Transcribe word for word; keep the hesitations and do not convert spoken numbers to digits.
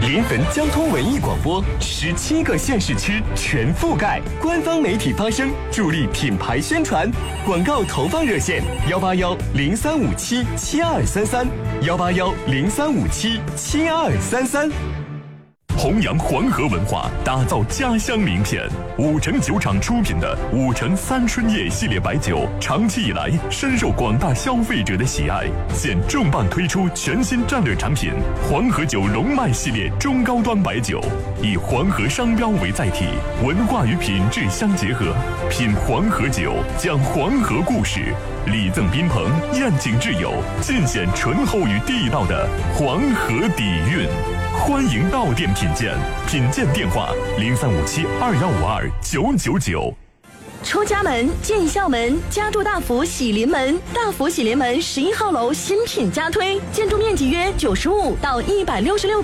临汾交通文艺广播，十七个县市区全覆盖，官方媒体发声，助力品牌宣传。广告投放热线：幺八幺零三五七七二三三，幺八幺零三五七七二三三。 弘扬黄河文化，打造家乡名片。五城酒厂出品的五城三春叶系列白酒，长期以来深受广大消费者的喜爱。现重磅推出全新战略产品——黄河酒龙脉系列中高端白酒，以黄河商标为载体，文化与品质相结合。品黄河酒，讲黄河故事，礼赠宾朋，宴请挚友，尽显醇厚与地道的黄河底蕴。欢迎到店品鉴，品鉴电话零三五七二幺五二九九九。 出家门，进校门，家住大福喜临门。大福喜临门十一号楼新品加推，建筑面积约九十五到一百六十六。